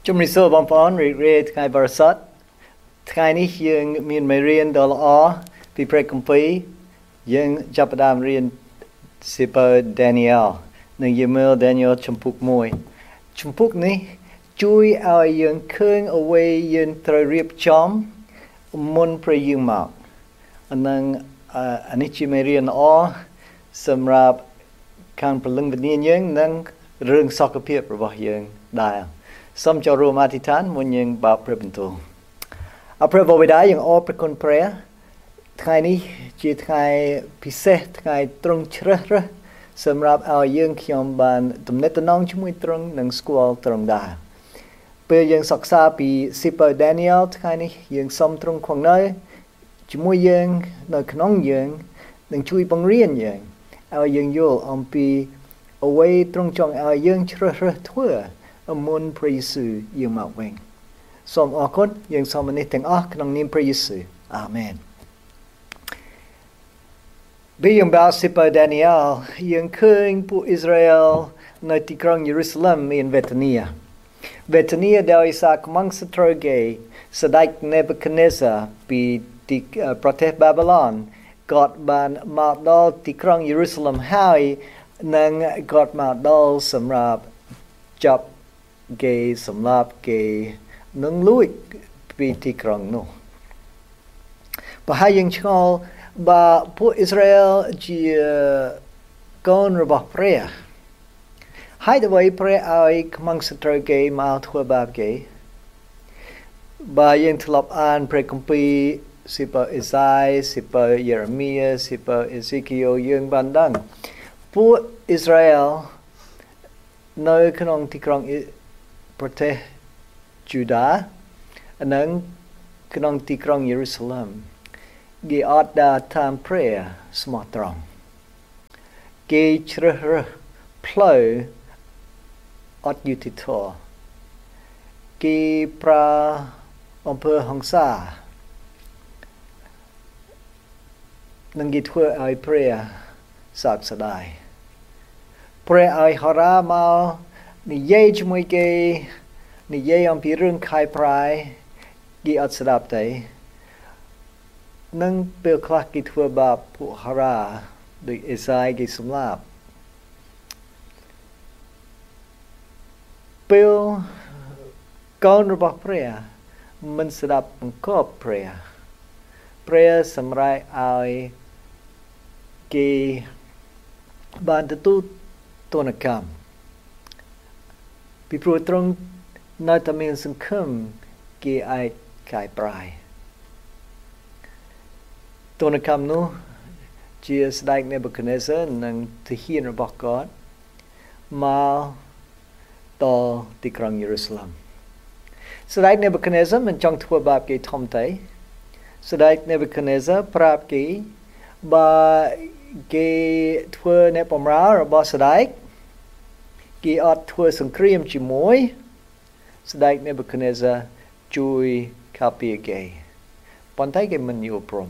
ជំរាបសួរបងប្អូនរីករាយថ្ងៃបរិសុទ្ធថ្ងៃនេះយើងមានមេរៀនដ៏ល្អពីព្រះគម្ពីរយើងចាប់ផ្ដើមរៀនសៀវភៅ Daniel និងយើងមើល Daniel ចំពុក1ចំពុកនេះជួយឲ្យយើងឃើញអ្វីយើងត្រូវរៀបចំមុនពេលយើងមកអានេះជាមេរៀនល្អសម្រាប់ខាងព្រលឹងវិញ្ញាណយើងនិងរឿងសុខភាពរបស់យើងដែរសូមចូលរួមអធិដ្ឋានមុនយើងបើកព្រះបន្ទូលអរព្រះបិតាយើងអរព្រគុណព្រះថ្ងៃនេះជាថ្ងៃពិសេសថ្ងៃត្រង់ជ្រើសរើសសម្រាប់ឲ្យយើងខ្ញុំបានទំនាក់ទំនងជាមួយទ្រង់និងស្គាល់ទ្រង់ដែរពេលយើងសិក្សាពីសៀវភៅ Daniel ថ្ងៃនេះយើងសូមទ្រង់គង់នៅជាមួយយើងនៅក្នុងយើងនិងជួយបង្រៀនយើងឲ្យយើងយល់អំពីអ្វីទ្រង់ចង់ឲ្យយើងជ្រើសរើសធ្វើមុនព្រះយេស៊ូវយើងមកវិញសូមអរគុណយើងសូមនេះទាំងអស់ក្នុងនាមព្រះយេស៊ូវអាមែនពេលយើងបើកសៀវភៅ Daniel យើងឃើញពួកអ៊ីស្រាអែលនៅទីក្រុងយេរូសាឡិមមានវេទនាដោយសារខ្មាំងសត្រូវគេស្ដេច Nebuchadnezzar ពីទីប្រទេស Babylon គាត់បានមកដល់ទីក្រុងយេរូសាឡិមហើយនិងគាត់មកដល់សម្រាប់ចាប់គេសម្លាប់គេនឹងលួចពីទីក្រុងនោះបើហើយយើងឆ្ងល់បើពួកអ៊ីស្រាអែលជាកូនរបស់ព្រះហើយដើម្បីព្រះឲ្យខ្មាំងសត្រូវគេមកធ្វើបាបគេបើយើងធ្លាប់អានព្រះគម្ពីរសៀវភៅអេសាយសៀវភៅយេរេមៀសៀវភៅអេសេគីយ៉ូយើងបានដឹងពួកអ៊ីស្រាអែលនៅក្នុងទីក្រុងប្រទេសយូដានិងក្នុងទីក្រុងយេរូសាឡិមគេអត់ដើរតាមព្រះស្មោះត្រង់គេជ្រើសរើសផ្លូវអត់យុត្តិធម៌គេប្រើអំពើហិង្សានិងគេធ្វើឲ្យព្រះសោកស្ដាយព្រះឲ្យហោរាមកនិយាយជាមួយគេនិយាយអំពីរឿងខៃប្រាយគេអត់ស្ដាប់ទេនឹងពេលខ្លះគេធ្វើបាបពួកហោរាដោយអេសាយគេសម្លាប់ពេលកូនរបស់ព្រះមិនស្ដាប់បង្គាប់ព្រះសម្រេចឲ្យគេបានទទួលទណ្ឌកម្មពីព្រោះទ្រង់នៅតែមានសង្ឃឹមគេអាចកែប្រែទណ្ឌកម្មនោះជាស្ដេច Nebuchadnezzar និងទាហានរបស់គាត់មកដល់ទីក្រុងយេរូសាឡិមស្ដេច Nebuchadnezzar មិនចង់ធ្វើបាបគេធំទេស្ដេច Nebuchadnezzar ប្រាប់គេបើគេធ្វើអ្នកបម្រើរបស់ស្ដេចគេអត់ធ្វើសង្គ្រាមជាមួយស្ដេច Nebuchadnezzar ជួយការពារគេប៉ុន្តែគេមិនយល់ព្រម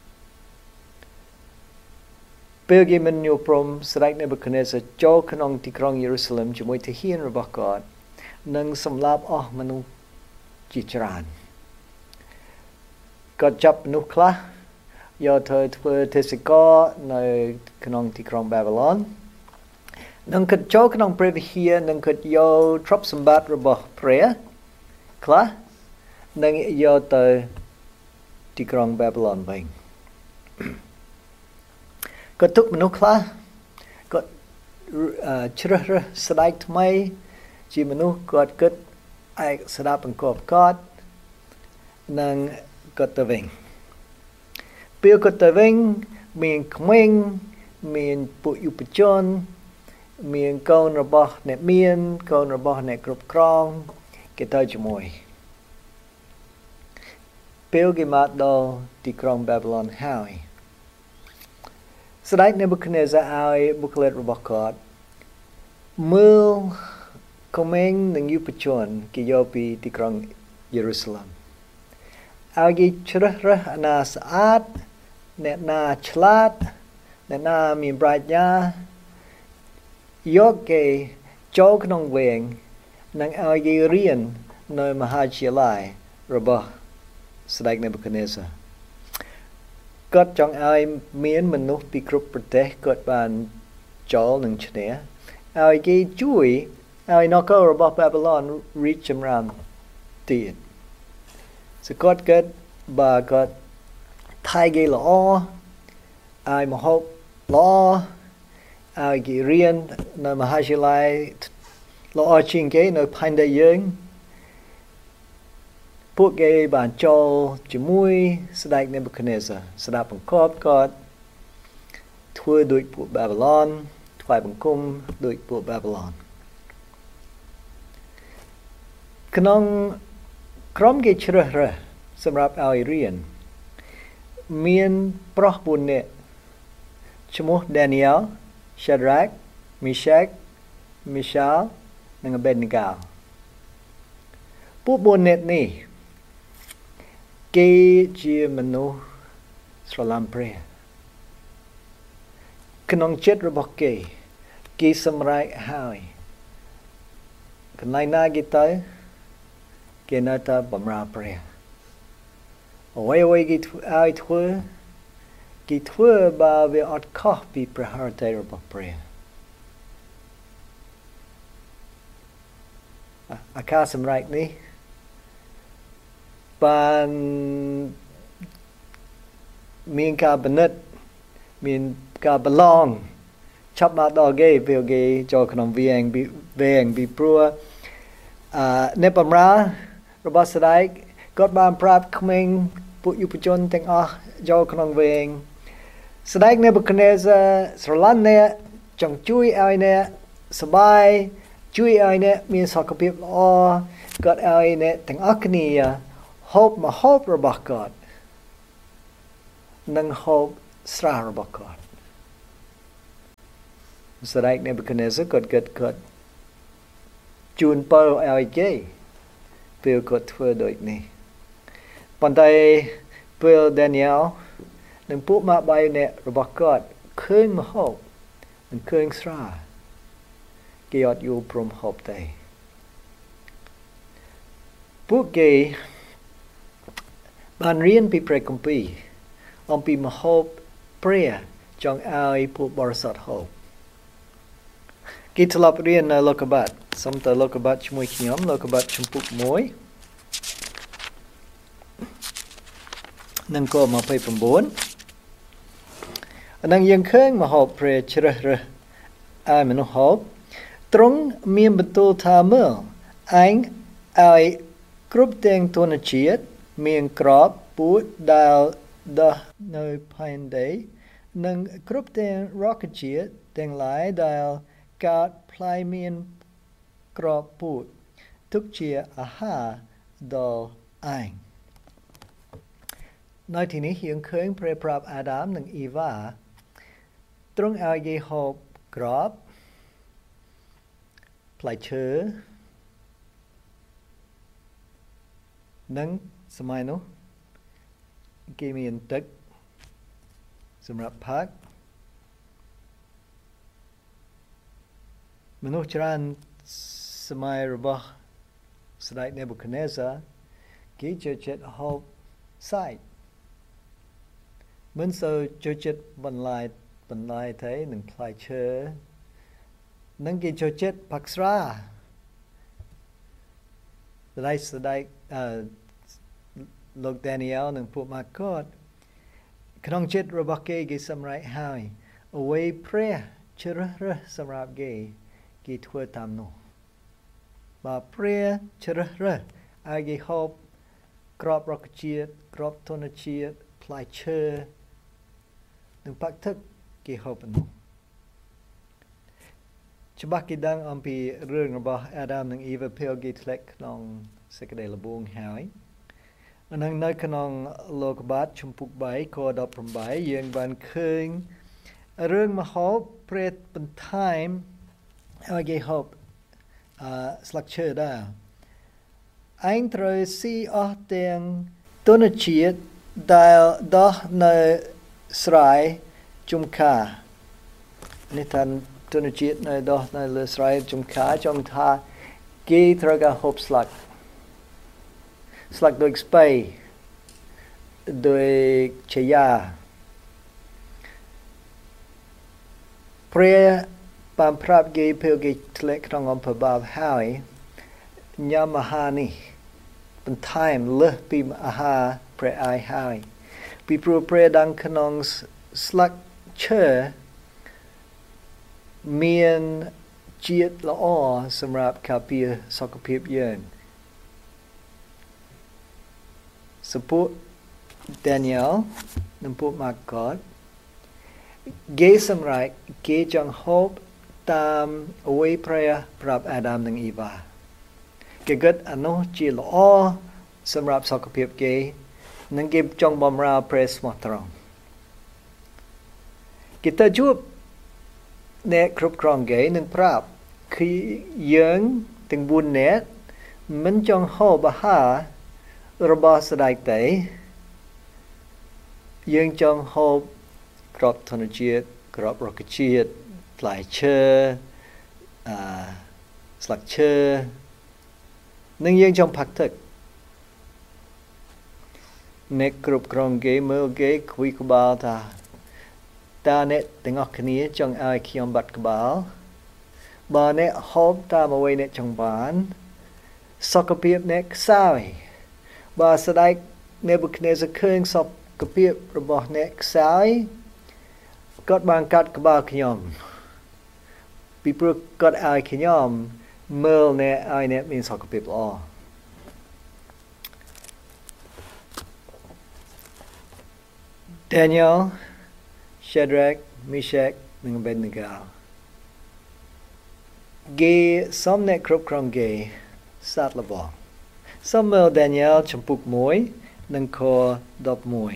ពេលគេមិនយល់ព្រមស្ដេច Nebuchadnezzar ចូលក្នុងទីក្រុងយេរូសាឡិមជាមួយទាហានរបស់គាត់និងសម្លាប់អស់មនុស្សជាច្រើនគាត់ចាប់មនុស្សខ្លះយកទៅធ្វើទេសកលនៅក្នុងទីក្រុង Babylon នឹងគាត់ចូលក្នុងព្រះវិហារនឹងគាត់យកទ្រព្យសម្បត្តិរបស់ព្រះខ្លះនឹងយកទៅទីក្រុង Babylon វិញគាត់ទុកមនុស្សខ្លះគាត់ជ្រើសរើសស្ដេចថ្មីជាមនុស្សគាត់គិតអាចស្ដាប់បង្គាប់គាត់និងគាត់ទៅវិញពេលគាត់ទៅវិញមានក្មេងមានពួកយុវជនមានកូនរបស់អ្នកមានកូនរបស់អ្នកគ្រប់គ្រងគេទៅជាមួយពេលគេមកដល់ទីក្រុង Babylon ហើយស្ដេច Nebuchadnezzar ឲ្យបុគ្គលិករបស់គាត់មើលក្មេងនិងយុវជនគេយកពីទីក្រុងយេរូសាឡិមឲ្យគេជ្រើសរើសអាណាស្អាតអ្នកណាឆ្លាតអ្នកណាមានប្រាជ្ញាយកគេចូលក្នុងវែងនិងឲ្យគេរៀននៅមហាវិទ្យាល័យរបស់ស្ដេច Nebuchadnezzar គាត់ចង់ឲ្យមានមនុស្សពីគ្រប់ប្រទេសគាត់បានចូលនឹងឈ្នះឲ្យគេជួយឲ្យនគររបស់ Babylon រីកចម្រើនទៀតសគាត់គាត់បើគាត់ថៃគេល្អឲ្យមហូបល្អឲ្យគេរៀននៅមហាវិទ្យាល័យល្អជាងគេនៅផែនដីយើងពួកគេបានចូលជាមួយស្ដេច Nebuchadnezzar ស្ដាប់បង្គាប់គាត់ធ្វើដូចពួក Babylon ថ្វាយបង្គំដូចពួក Babylon ក្នុងក្រុមគេជ្រើសរើសសម្រាប់ឲ្យរៀនមានប្រុស4នាក់ឈ្មោះ Daniel Shadrach Meshach Mishael និង Abednego ពួក4នាក់នេះគេជាមនុស្សស្រឡាញ់ព្រះក្នុងចិត្តរបស់គេសម្រេចហើយកន្លែងណាគេទៅគេនៅតែបម្រើព្រះអ្វីគេធ្វើបើវាអត់ខុសពីព្រះハរតីរបស់ព្រះអាការសម្រេចនេះបានមានការពិនិត្យមានការប្រឡងឆាប់មកដល់គេពេលគេចូលក្នុងវាងពីព្រោះអ្នកបម្រើរបស់ស្ដេចគាត់បានប្រាប់ក្មេងពួកយុវជនទាំងអស់ចូលក្នុងវាងស្ដេច Nebuchadnezzar ស្រឡាញ់អ្នកចង់ជួយឲ្យអ្នកសប្បាយជួយឲ្យអ្នកមានសុខភាពល្អគាត់ឲ្យអ្នកទាំងអស់គ្នាហូបម្ហូបរបស់គាត់និងហូបស្រារបស់គាត់ស្ដេច Nebuchadnezzar គាត់ជូនពរឲ្យគេពេលគាត់ធ្វើដូចនេះប៉ុន្តែពេល Daniel និងពួកម៉ាក់បាយអ្នករបស់គាត់ឃើញម្ហូបនិងឃើញស្រាគេអត់យល់ព្រមហូបទេពួកគេបានរៀនពីព្រះគម្ពីរអំពីម្ហូបព្រះចង់ឲ្យពួកបរិសុទ្ធហូបគេធ្លាប់រៀននៅលោកុបាទសូមតើលោកុបាទជាមួយខ្ញុំលោកុបាទជំពូក1និងខ29នឹងយើងឃើញម្ហូបព្រះជ្រើសរើសឲ្យមនុស្សហូបទ្រង់មានបន្ទូលថាមើលឯងឲ្យគ្រប់ទាំងទនជាតិមានក្របពូជដែលដោះនៅផែនដីនិងគ្រប់ទាំងរុក្ខជាតិទាំងឡាយដែលកើតផ្លែមានក្របពូជទុកជាអាហារដល់ឯងនៅទីនេះយើងឃើញព្រះប្រាប់អាដាមនិងអ៊ីវ៉ាទ្រង់ឲ្យគេហូបក្របផ្លែឈើនិងសម័យនោះគេមានទឹកសម្រាប់ផឹកមនុស្សច្រើនសម័យរបស់ស្ដេច Nebuchadnezzar គេចូលចិត្តហូបសាច់មិនសូវចូលចិត្តបន្លែទេនឹងផ្លែឈើនិងគេចូលចិត្តផឹកស្រាស្ដេចលោក Daniel និងពួកម៉ាកតក្នុងចិត្តរបស់គេសម្រេចហើយអ្វីព្រះជ្រើសរើសសម្រាប់គេធ្វើតាមនោះបើព្រះជ្រើសរើសឲ្យគេហូបក្របរុក្ខជាតិក្របធនជាតិផ្លែឈើនិងផឹកទឹកគេហូបនោះច្បាស់គេដឹងអំពីរឿងរបស់ Adam និង Eve ពេលគេធ្លាក់ក្នុងសេចក្តីល្បួងហើយនិងនៅក្នុងលោកុបាទជំពូក3ខ18យើងបានឃើញរឿងមហូបព្រះបន្ថែមឲ្យគេហូបស្លឹកឈើដែរឯងត្រូវស៊ីអស់ទាំងទនជាតិដែលដោះនៅស្រែជុំខានេះថាទនជាតិនៅដោះនៅលើស្រែជុំខាចង់ថាគេត្រូវការហូបស្លឹកស្លាកដូចស្ពៃដូចជាយ៉ាព្រះបានប្រាប់គេពេលគេធ្លាក់ក្នុងអំពើបាបហើយញ៉ាំអាហារនេះបន្ថែមលើសពីអាហារព្រះអាយហើយពីព្រោះព្រះđangក្នុងស្លឹកឈើមានជាតិល្អសម្រាប់ការពារសុខភាពយើងសម្ពុ Daniel និងពួក Margot គេសម្រេចគេចង់ហូបតាមអ្វីព្រះប្រាប់អាដាមនិងអ៊ីវ៉ាគេគិតអានោះជាល្អសម្រាប់សុខភាពគេនិងគេចង់បម្រើព្រះស្មោះត្រង់គេទៅជួបអ្នកគ្រប់គ្រងគេនឹងប្រាប់គឺយើងទាំង4នាក់មិនចង់ហូបអាហាររបស់ស្ដេចទេយើងចង់ហូបក្របធម្មជាតិក្របរុក្ខជាតិផ្លែឈើស្លឹកឈើនិងយើងចង់ផឹកទឹកអ្នកគ្រប់គ្រងគេមើលគេខ្វីក្បាលថាតើអ្នកទាំងអស់គ្នាចង់ឲ្យខ្ញុំបាត់ក្បាលបើអ្នកហូបតាមអ្វីអ្នកចង់បានសុខភាពអ្នកខ្សោយបើស្ដេចអ្នកបុគ្គលសឃើញសុខភាពរបស់អ្នកខ្សោយគាត់បានកាត់ក្បាលខ្ញុំពីព្រោះគាត់ឲ្យខ្ញុំមើលអ្នកឲ្យអ្នកមានសុខភាពល្អDaniel, Shadrach, Meshach និង Abednego គេសំអ្នកគ្រប់គ្រងគេសាត់លបងសំមើល Daniel ចំពុក1និងខ11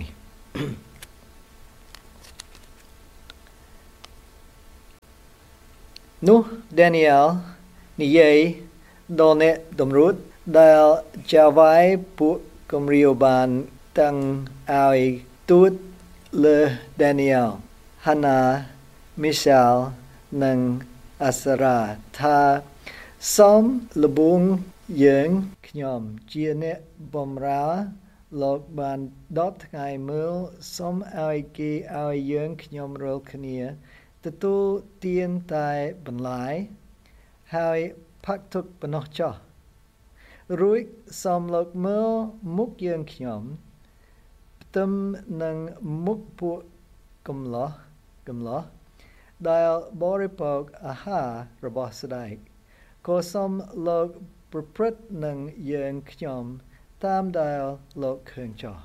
នោះ Daniel និយាយដល់អ្នកតម្រួតដែលចាវាយពួកគំរាមបានតាំងឲ្យទូតលើ Daniel, Hana, Mishael និង Asara ថាសូមលបងយើងខ្ញុំជាអ្នកបម្រើលោកបាន10ថ្ងៃមើលសូមឲ្យគេឲ្យយើងខ្ញុំរាល់គ្នាទទួលទានតែបន្លែហើយផឹកទឹកប៉ុណ្ណោះចុះរួចសូមលោកមើលមុខយើងខ្ញុំផ្ទឹមនឹងមុខពួកកំឡោះដែលបរិភោគអាហាររបស់ស្ដេចក៏សូមលោកប្រព្រឹត្តនឹងយើងខ្ញុំតាមដែលលោកឃើញចុះ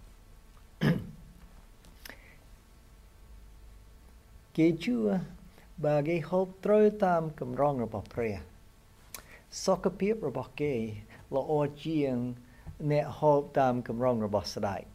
គេជឿបើគេហូបត្រូវតាមកម្រងរបស់ព្រះសុខភាពរបស់គេល្អជាងអ្នកហូបតាមកម្រងរបស់ស្ដេច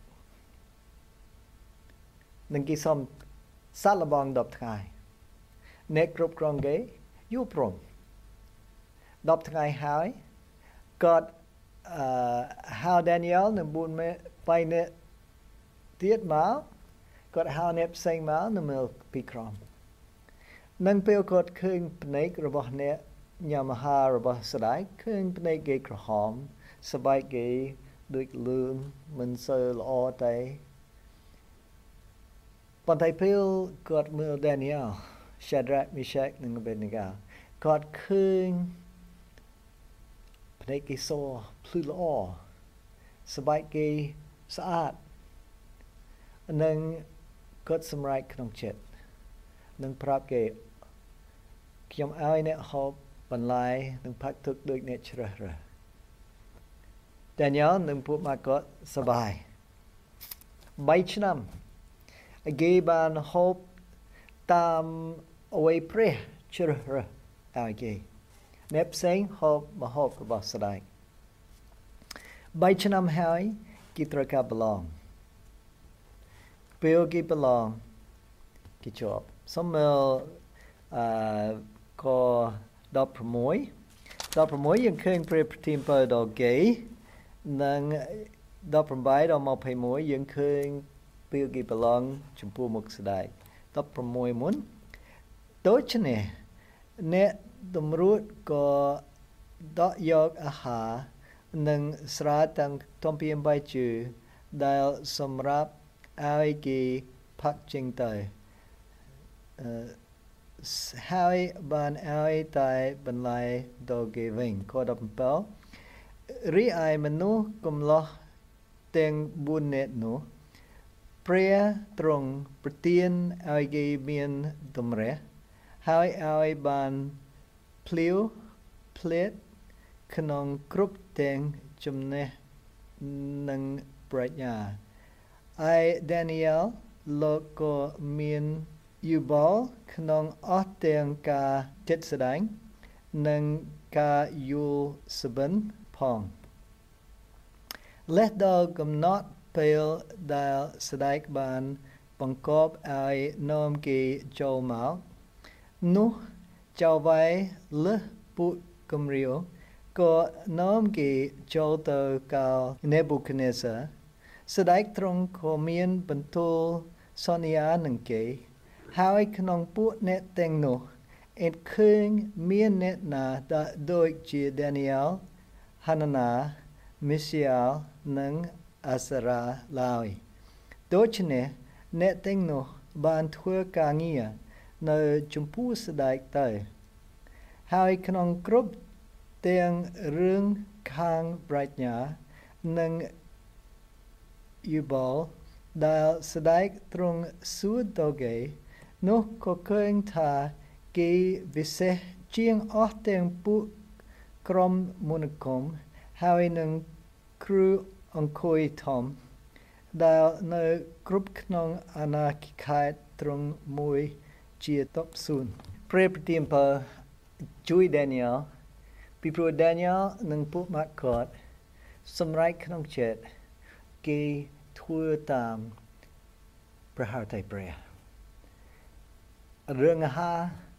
នឹងគេសូមសាក់លបង10ថ្ងៃអ្នកគ្រប់គ្រងគេយល់ព្រម10ថ្ងៃហើយគាត់ហៅ Daniel និង4បាយអ្នកទៀតមកគាត់ហៅអ្នកផ្សេងមកនៅមើលពីក្រមនឹងពេលគាត់ឃើញភ្នែករបស់អ្នកញ៉ាំអាហាររបស់ស្ដេចឃើញភ្នែកគេក្រហមស្បែកគេដូចលឿងមិនសូវល្អទេប៉ុន្តែពេលគាត់មើល Daniel, Shadrach, Meshach និង Abednego គាត់ឃើញភ្នែកគេសភ្លឺល្អស្បែកគេស្អាតនិងគាត់សម្រេចក្នុងចិត្តនឹងប្រាប់គេខ្ញុំឲ្យអ្នកហូបបន្លែនិងផឹកទឹកដូចអ្នកជ្រើសរើស Daniel និងពួកមកគាត់សប្បាយ3ឆ្នាំគេបានហូបតាមអ្វីព្រះជ្រើសរើសឲ្យគេអ្នកផ្សេងហូបម្ហូបរបស់ស្ដេច3ឆ្នាំហើយគេត្រូវការប្រឡងពេលគេប្រឡងគេជាប់សូមមើលខ16យើងឃើញព្រះប្រទានពរដល់គេនិង18ដល់21យើងឃើញពេលគេប្រឡងចំពោះមុខស្ដេច16មុនដូច្នេះអ្នកតម្រួតក៏ដកយកអាហារនិងស្រាទាំងទំពាំបាយជឿដែលសម្រាប់ឲ្យគេផាក់ចេញទៅហើយបានឲ្យតែបន្លែដល់គេវិញខ17រីឯមនុស្សកំឡោះទាំង4នាក់នោះព្រះទ្រង់ប្រទានឲ្យគេមានតម្រះហើយឲ្យបានភ្លាវភ្លែតក្នុងគ្រប់ទាំងចំណេះនិងប្រាជ្ញាឯដានីយ៉ែលលោកក៏មានយោបល់ក្នុងអស់ទាំងការចេតស្ដែងនិងការយល់សប្តិផងលេះដល់កំណត់ពេលដែលស្ដេចបានបង្គាប់ឲ្យនាំគេចូលមកនោះចៅហ្វាយលើសពួកគំរាវក៏នាំគេចូលទៅកាលនេប៊ូខេនេសាស្ដេចទ្រង់ក៏មានបន្ទូលសន្យានឹងគេហើយក្នុងពួកអ្នកទាំងនោះអេតឃើញមានអ្នកណាដូចជាដានីយ៉ែលហានាណាមីសាអែលនិងអាសារ៉ាឡើយដូច្នេះអ្នកទាំងនោះបានធ្វើការងារនៅចំពោះស្ដេចទៅហើយក្នុងគ្រប់ទាំងរឿងខាងប្រាជ្ញានិងយោបល់ដែលស្ដេចទ្រង់សួរដល់គេនោះក៏ឃើញថាគេវិសេសជាងអស់ទាំងពួកក្រុមមន្តអាគមហើយនឹងគ្រូអង្គុយធំដែលនៅគ្រប់ក្នុងអាណាខេត្តទ្រង់មួយជាតបស៊ូនព្រះប្រទានពរជួយដានីយ៉ែលពីព្រោះដានីយ៉ែលនិងពួកម៉ាក់គាត់សម្រេចក្នុងចិត្តគេធ្វើតាមព្រះហឫទ័យព្រះរឿងអាហារ